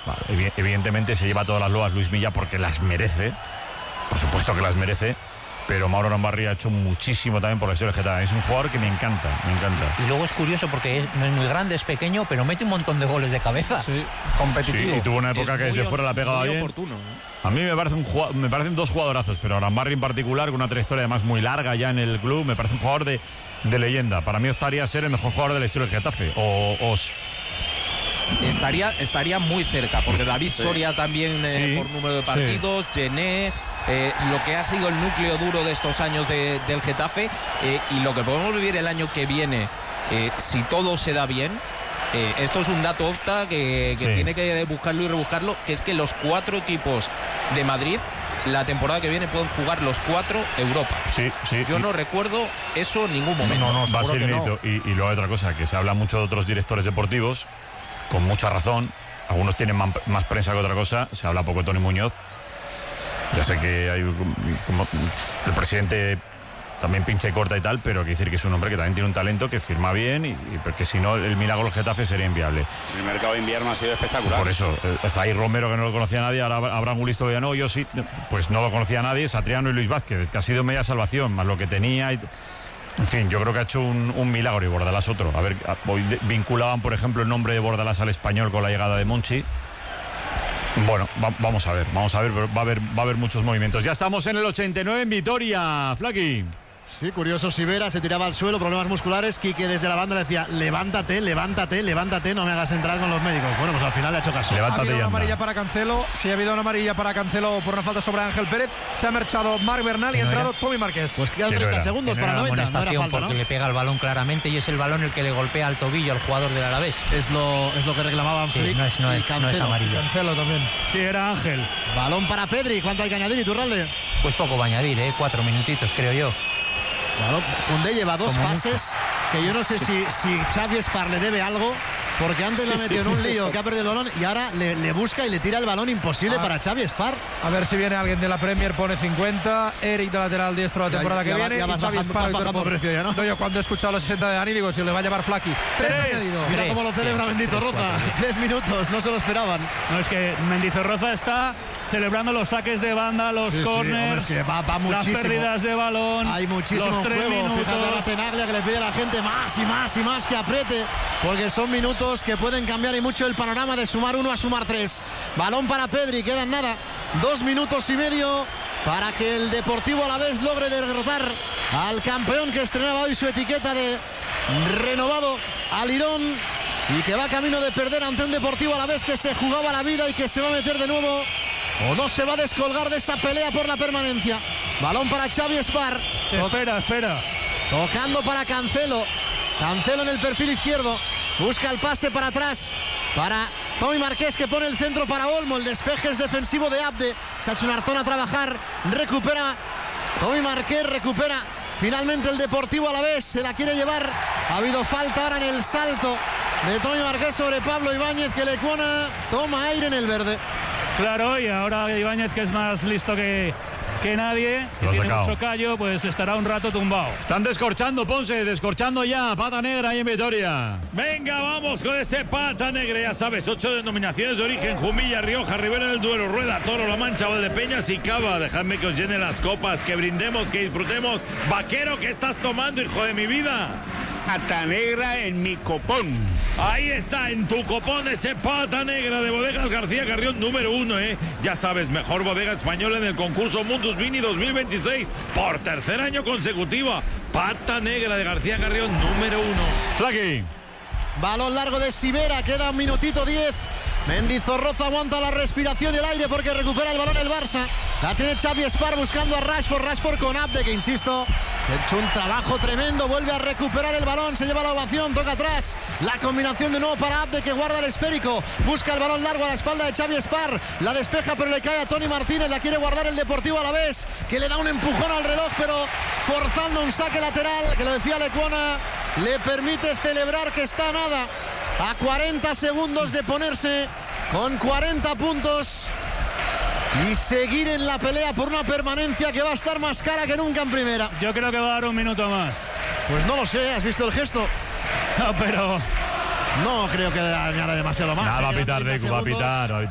Vale, evidentemente se lleva todas las loas Luis Milla porque las merece, por supuesto que las merece, pero Mauro Arambarri ha hecho muchísimo también por la historia del Getafe. Es un jugador que me encanta. Y luego es curioso porque no es muy grande, es pequeño, pero mete un montón de goles de cabeza. Sí, competitivo. Sí, y tuvo una época que desde fuera la pegaba bien. Oportuno, A mí me parecen dos jugadorazos, pero Arambarri en particular, con una trayectoria además muy larga ya en el club, me parece un jugador de leyenda. Para mí optaría a ser el mejor jugador de la historia del Getafe. Estaría muy cerca, porque David Soria también por número de partidos, Gené, lo que ha sido el núcleo duro de estos años del Getafe, y lo que podemos vivir el año que viene, si todo se da bien. Esto es un dato Opta que tiene que buscarlo y rebuscarlo, que es que los 4 equipos de Madrid la temporada que viene pueden jugar los 4 Europa. Sí. Yo no recuerdo eso en ningún momento. No, va a ser inédito. Y luego hay otra cosa, que se habla mucho de otros directores deportivos, con mucha razón. Algunos tienen más prensa que otra cosa. Se habla poco de Tony Muñoz. Ya sé que hay como el presidente también pincha y corta y tal, pero hay que decir que es un hombre que también tiene un talento, que firma bien y porque si no el milagro del Getafe sería inviable. El mercado de invierno ha sido espectacular. Por eso, ahí Romero, que no lo conocía nadie, ahora Abraham Gulisto ya no, yo sí, pues no lo conocía nadie, Satriano y Luis Vázquez, que ha sido media salvación, más lo que tenía. En fin, yo creo que ha hecho un milagro y Bordalás otro. A ver, hoy vinculaban, por ejemplo, el nombre de Bordalás al Español con la llegada de Monchi. Bueno, vamos a ver, pero va a haber muchos movimientos. Ya estamos en el 89 en Vitoria, Flaqui. Sí, curioso, Sivera se tiraba al suelo, problemas musculares. Quique desde la banda le decía, levántate, no me hagas entrar con los médicos. Bueno, pues al final le ha hecho caso. Levántate. Ha habido ya, una amarilla para Cancelo. Sí, ha habido una amarilla para Cancelo por una falta sobre Ángel Pérez. Se ha marchado Marc Bernal y ha entrado Tommy Márquez. Pues quedan 30 segundos para 90. No era falta, porque le pega el balón claramente y es el balón el que le golpea al tobillo al jugador del Alavés. Es lo que reclamaban Flick no y es Cancelo. amarilla. Cancelo también. Sí, era Ángel. Balón para Pedri. ¿Cuánto hay que añadir, Iturralde? Pues poco va a añadir, 4 minutitos creo yo. Claro, Koundé lleva 2 Como pases mucho. que yo no sé si Xavi Espar le debe algo, porque antes le ha metido en un lío que ha perdido el balón y ahora le busca y le tira el balón imposible para Xavi Espar. A ver si viene alguien de la Premier, pone 50. Eric de lateral diestro la temporada que viene. Ya vas Xavi Espar, bajando precio ya, ¿no? Yo cuando he escuchado los 60 de Dani digo, si le va a llevar Flaqui. 3 añadidos. Mira cómo lo celebra Mendizorroza. 3 minutos, no se lo esperaban. No, es que Mendizorroza está celebrando los saques de banda, los corners, hombre, es que va las muchísimo. pérdidas de balón. Hay muchísimo los 3 juego. minutos. Fíjate a la Tenaglia que le pide a la gente más que apriete, porque son minutos que pueden cambiar y mucho el panorama de sumar 1 a sumar 3. Balón para Pedri, quedan 2 minutos y medio para que el Deportivo Alavés logre derrotar al campeón que estrenaba hoy su etiqueta de renovado, al Lirón, y que va camino de perder ante un Deportivo Alavés que se jugaba la vida y que se va a meter de nuevo o no se va a descolgar de esa pelea por la permanencia. Balón para Xavi Espar. Espera. Tocando para Cancelo. Cancelo en el perfil izquierdo. Busca el pase para atrás para Tommy Márquez, que pone el centro para Olmo. El despeje es defensivo de Abde. Se ha hecho un hartón a trabajar. Recupera Tommy Márquez, recupera finalmente el Deportivo Alavés. Se la quiere llevar. Ha habido falta ahora en el salto de Tommy Márquez sobre Pablo Ibáñez, que Lecuona toma aire en el verde. Claro, y ahora Ibáñez, que es más listo que nadie, que tiene mucho callo, pues estará un rato tumbado. Están descorchando, Ponce, descorchando ya. Pata negra ahí en Vitoria. Venga, vamos con ese Pata negra, ya sabes, 8 denominaciones de origen: Jumilla, Rioja, Ribera del Duero, Rueda, Toro, La Mancha, Valdepeñas y Cava. Dejadme que os llene las copas, que brindemos, que disfrutemos. Vaquero, ¿qué estás tomando, hijo de mi vida? Pata negra en mi copón. Ahí está, en tu copón, ese Pata negra de Bodegas García Carrión número 1, Ya sabes, mejor bodega española en el concurso Mundus Vini 2026 por 3er año consecutivo. Pata negra de García Carrión número 1. Flaqui. Balón largo de Sivera, queda 1 minuto 10. Mendizorroza aguanta la respiración y el aire porque recupera el balón el Barça. La tiene Xavi Espar buscando a Rashford con Abde, que insisto, ha hecho un trabajo tremendo. Vuelve a recuperar el balón, se lleva la ovación, toca atrás. La combinación de nuevo para Abde, que guarda el esférico. Busca el balón largo a la espalda de Xavi Espar. La despeja pero le cae a Tony Martínez. La quiere guardar el Deportivo Alavés, que le da un empujón al reloj, pero forzando un saque lateral, que lo decía Lecuona, le permite celebrar que está a 40 segundos de ponerse con 40 puntos y seguir en la pelea por una permanencia que va a estar más cara que nunca en primera. Yo creo que va a dar un minuto más. Pues no lo sé, ¿has visto el gesto? No, pero no creo que añada demasiado más. Va a pitar, va a pitar.